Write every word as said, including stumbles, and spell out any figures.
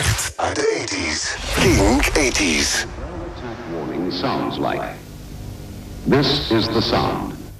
echt uit de eighties. Kink eighties. Warning sounds like. This is the sound.